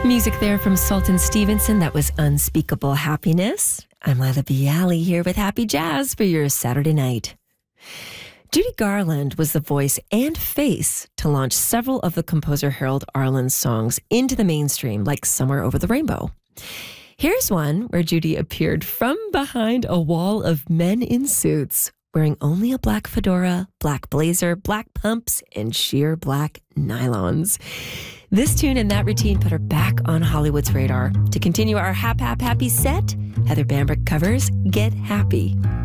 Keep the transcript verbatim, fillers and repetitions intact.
Music there from Sultan Stevenson. That was Unspeakable Happiness. I'm Lila Bialy here with Happy Jazz for your Saturday night. Judy Garland was the voice and face to launch several of the composer Harold Arlen's songs into the mainstream, like Somewhere Over the Rainbow. Here's one where Judy appeared from behind a wall of men in suits, wearing only a black fedora, black blazer, black pumps, and sheer black nylons. This tune and that routine put her back on Hollywood's radar. To continue our Hap Hap Happy set, Heather Bambrick covers Get Happy.